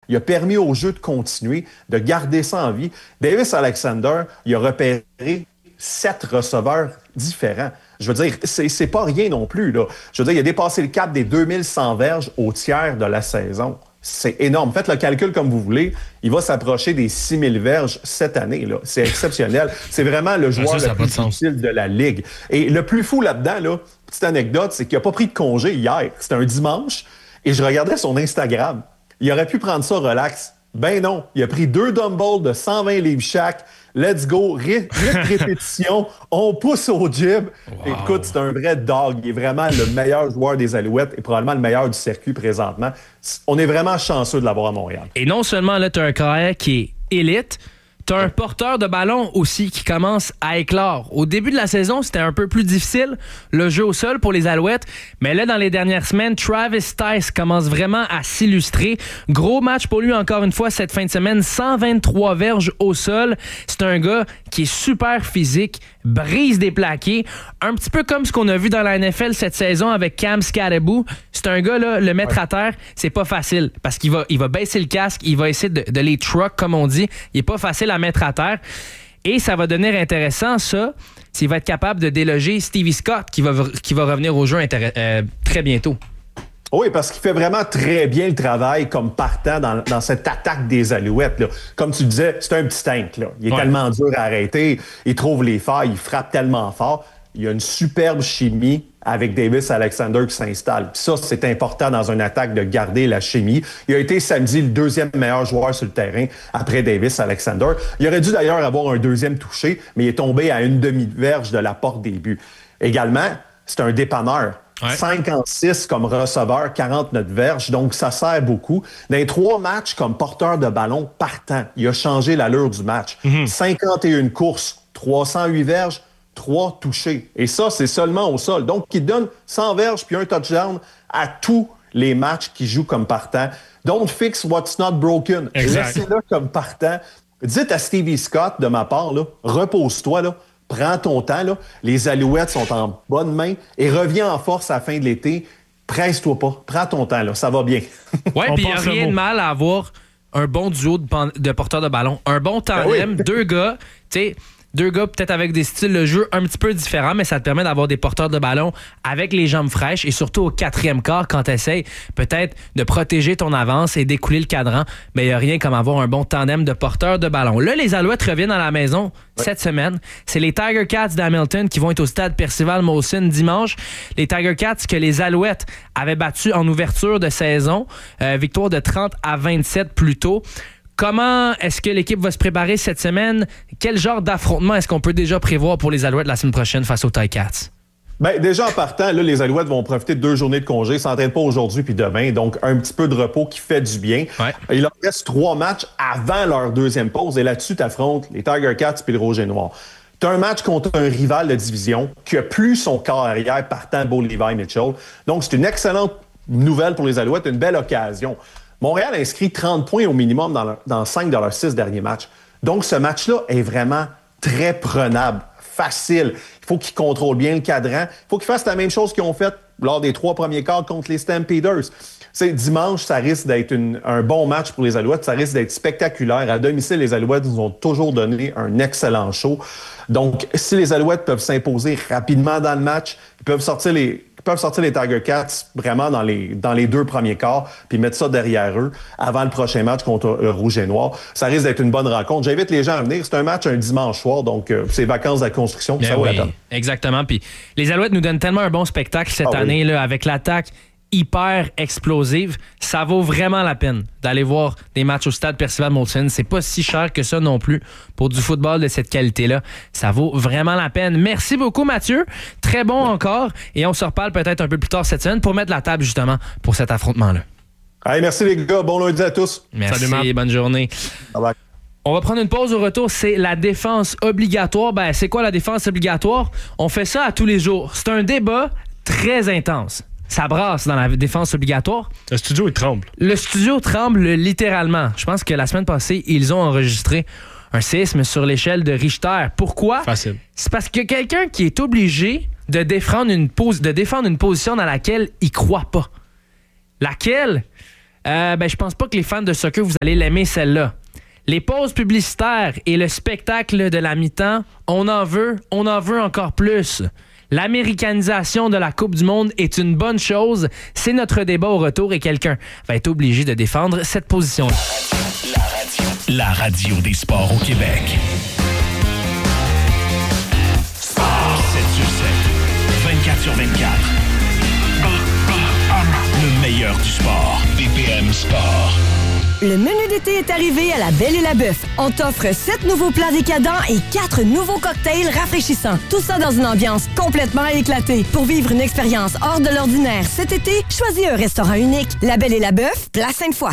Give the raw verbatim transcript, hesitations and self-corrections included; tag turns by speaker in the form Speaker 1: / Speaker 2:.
Speaker 1: Il a permis au jeu de continuer, de garder ça en vie. Davis Alexander, il a repéré sept receveurs différents. Je veux dire, c'est, c'est pas rien non plus, là. Je veux dire, il a dépassé le cap des deux mille cent verges au tiers de la saison. C'est énorme. Faites le calcul comme vous voulez. Il va s'approcher des six mille verges cette année, là. C'est exceptionnel. C'est vraiment le joueur
Speaker 2: ça,
Speaker 1: le plus
Speaker 2: de
Speaker 1: difficile de la Ligue. Et le plus fou là-dedans, là, petite anecdote, c'est qu'il n'a pas pris de congé hier. C'était un dimanche. Et je regardais son Instagram. Il aurait pu prendre ça relax. Ben non. Il a pris deux dumbbells de cent vingt livres chaque. Let's go, huit répétitions, on pousse au gym. Wow. Écoute, c'est un vrai dog. Il est vraiment le meilleur joueur des Alouettes et probablement le meilleur du circuit présentement. On est vraiment chanceux de l'avoir à Montréal.
Speaker 3: Et non seulement là, tu as un carrière qui est élite, tu as un porteur de ballon aussi qui commence à éclore. Au début de la saison, c'était un peu plus difficile, le jeu au sol pour les Alouettes. Mais là, dans les dernières semaines, Travis Tice commence vraiment à s'illustrer. Gros match pour lui encore une fois cette fin de semaine. cent vingt-trois verges au sol. C'est un gars qui est super physique, brise des plaqués. Un petit peu comme ce qu'on a vu dans la N F L cette saison avec Cam Skattebo. C'est un gars, là, le mettre ouais. à terre, c'est pas facile. Parce qu'il va, il va baisser le casque, il va essayer de, de les truck, comme on dit. Il est pas facile à mettre à terre. Et ça va devenir intéressant, ça, s'il va être capable de déloger Stevie Scott, qui va, qui va revenir au jeu intér- euh, très bientôt.
Speaker 1: Oui, parce qu'il fait vraiment très bien le travail comme partant dans, dans cette attaque des Alouettes, là. Comme tu disais, c'est un petit tank, là. Il est ouais. tellement dur à arrêter, il trouve les failles, il frappe tellement fort. Il y a une superbe chimie avec Davis Alexander qui s'installe. Puis ça, c'est important dans une attaque de garder la chimie. Il a été samedi le deuxième meilleur joueur sur le terrain après Davis Alexander. Il aurait dû d'ailleurs avoir un deuxième touché, mais il est tombé à une demi-verge de la porte des buts. Également, c'est un dépanneur. Ouais. cinquante-six comme receveur, quarante-neuf verges, donc ça sert beaucoup. Dans les trois matchs comme porteur de ballon partant, il a changé l'allure du match. Mm-hmm. cinquante et une courses, trois cent huit verges, trois touchés. Et ça, c'est seulement au sol. Donc, il donne cent verges puis un touchdown à tous les matchs qu'il joue comme partant. Don't fix what's not broken. Exact. Laissez-le comme partant. Dites à Stevie Scott, de ma part, là, repose-toi, là. Prends ton temps, là. Les Alouettes sont en bonne main et reviens en force à la fin de l'été. Presse-toi pas. Prends ton temps, là. Ça va bien.
Speaker 3: Oui, puis il n'y a rien de mal à avoir un bon duo de, pan- de porteurs de ballon. Un bon tandem, oui. deux gars, tu sais... Deux gars peut-être avec des styles de jeu un petit peu différents, mais ça te permet d'avoir des porteurs de ballon avec les jambes fraîches et surtout au quatrième quart quand tu essaies peut-être de protéger ton avance et d'écouler le cadran. Mais il n'y a rien comme avoir un bon tandem de porteurs de ballon. Là, les Alouettes reviennent à la maison ouais. cette semaine. C'est les Tiger Cats d'Hamilton qui vont être au stade Percival Molson dimanche. Les Tiger Cats que les Alouettes avaient battus en ouverture de saison. Euh, victoire de trente à vingt-sept plus tôt. Comment est-ce que l'équipe va se préparer cette semaine? Quel genre d'affrontement est-ce qu'on peut déjà prévoir pour les Alouettes la semaine prochaine face aux Ticats?
Speaker 1: Bien, déjà en partant, là, les Alouettes vont profiter de deux journées de congé. Ils ne s'entraînent pas aujourd'hui puis demain. Donc, un petit peu de repos qui fait du bien. Ouais. Il leur reste trois matchs avant leur deuxième pause. Et là-dessus, tu affrontes les Tiger Cats puis le Rouge et Noir. Tu as un match contre un rival de division qui a plus son corps arrière partant Bo Levi Mitchell. Donc, c'est une excellente nouvelle pour les Alouettes, une belle occasion. Montréal a inscrit trente points au minimum dans, leur, dans cinq de leurs six derniers matchs. Donc, ce match-là est vraiment très prenable, facile. Il faut qu'ils contrôlent bien le cadran. Il faut qu'ils fassent la même chose qu'ils ont fait lors des trois premiers quarts contre les Stampeders. C'est, dimanche, ça risque d'être une, un bon match pour les Alouettes. Ça risque d'être spectaculaire. À domicile, les Alouettes nous ont toujours donné un excellent show. Donc, si les Alouettes peuvent s'imposer rapidement dans le match, ils peuvent sortir les... Ils peuvent sortir les Tiger Cats vraiment dans les, dans les deux premiers quarts puis mettre ça derrière eux avant le prochain match contre le Rouge et Noir. Ça risque d'être une bonne rencontre. J'invite les gens à venir. C'est un match un dimanche soir, donc euh, c'est vacances de la construction. Puis ça vaut
Speaker 3: oui,
Speaker 1: la peine.
Speaker 3: Exactement. Puis les Alouettes nous donnent tellement un bon spectacle cette ah, année oui. là, avec l'attaque hyper explosive. Ça vaut vraiment la peine d'aller voir des matchs au stade Percival Molson. C'est pas si cher que ça non plus pour du football de cette qualité-là. Ça vaut vraiment la peine. Merci beaucoup, Mathieu. Très bon encore. Et on se reparle peut-être un peu plus tard cette semaine pour mettre la table justement pour cet affrontement-là.
Speaker 1: Allez, merci les gars. Bon lundi à tous.
Speaker 3: Merci. Salut, bonne journée. Bye bye. On va prendre une pause au retour. C'est la défense obligatoire. Ben, c'est quoi la défense obligatoire? On fait ça à tous les jours. C'est un débat très intense. Ça brasse dans la défense obligatoire.
Speaker 2: Le studio, il tremble.
Speaker 3: Le studio tremble littéralement. Je pense que la semaine passée, ils ont enregistré un séisme sur l'échelle de Richter. Pourquoi?
Speaker 2: Facile.
Speaker 3: C'est parce que quelqu'un qui est obligé de défendre une, pos- de défendre une position dans laquelle il ne croit pas. Laquelle? Euh, ben, je pense pas que les fans de soccer, vous allez l'aimer, celle-là. Les pauses publicitaires et le spectacle de la mi-temps, on en veut, on en veut encore plus. L'américanisation de la Coupe du Monde est une bonne chose. C'est notre débat au retour et quelqu'un va être obligé de défendre cette position-là.
Speaker 2: La radio, la radio des sports au Québec. Sport sept sur sept, vingt-quatre sur vingt-quatre. Le meilleur du sport. B P M Sport.
Speaker 4: Le menu d'été est arrivé à la Belle et la Bœuf. On t'offre sept nouveaux plats décadents et quatre nouveaux cocktails rafraîchissants. Tout ça dans une ambiance complètement éclatée. Pour vivre une expérience hors de l'ordinaire cet été, choisis un restaurant unique. La Belle et la Bœuf, Place Sainte-Foy.